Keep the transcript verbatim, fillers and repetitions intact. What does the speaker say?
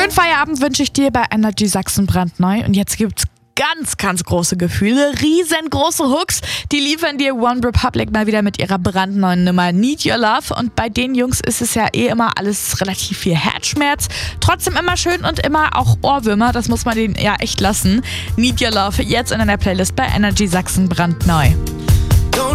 Schönen Feierabend wünsche ich dir bei Energy Sachsen brandneu. Und jetzt gibt's ganz, ganz große Gefühle, riesengroße Hooks. Die liefern dir One Republic mal wieder mit ihrer brandneuen Nummer Need Your Love. Und bei den Jungs ist es ja eh immer alles relativ viel Herzschmerz. Trotzdem immer schön und immer auch Ohrwürmer. Das muss man denen ja echt lassen. Need Your Love jetzt in einer Playlist bei Energy Sachsen brandneu.